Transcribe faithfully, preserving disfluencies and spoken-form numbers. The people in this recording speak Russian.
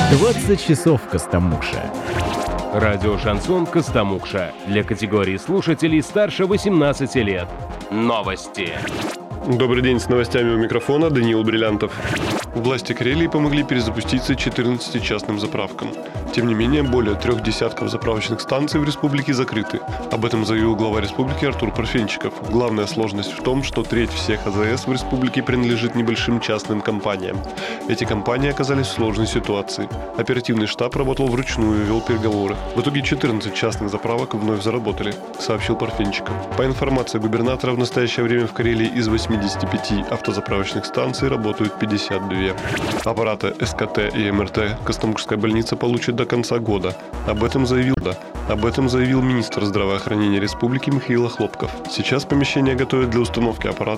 двадцать часов Костомукша. Радио «Шансон» Костомукша. Для категории слушателей старше восемнадцати лет. Новости. Добрый день, с новостями у микрофона Даниил Бриллиантов. Власти Карелии помогли перезапуститься четырнадцати частным заправкам. Тем не менее, более трех десятков заправочных станций в республике закрыты. Об этом заявил глава республики Артур Парфенчиков. Главная сложность в том, что треть всех АЗС в республике принадлежит небольшим частным компаниям. Эти компании оказались в сложной ситуации. Оперативный штаб работал вручную и вел переговоры. В итоге четырнадцать частных заправок вновь заработали, сообщил Парфенчиков. По информации губернатора, в настоящее время в Карелии из восьмидесяти пяти автозаправочных станций работают пятьдесят две. Аппараты СКТ и МРТ Костомукшская больница получит до конца года. Об этом заявил, да, об этом заявил министр здравоохранения республики Михаил Хлопков. Сейчас помещение готовят для установки аппаратов